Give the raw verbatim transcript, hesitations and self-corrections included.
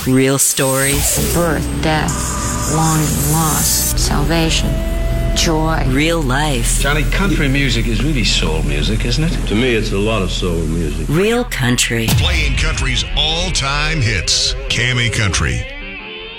Real stories. Birth, death, longing, loss, salvation, joy. Real life. Johnny, country music is really soul music, isn't it? To me, it's a lot of soul music. Real country. Playing country's all-time hits. Cammy Country.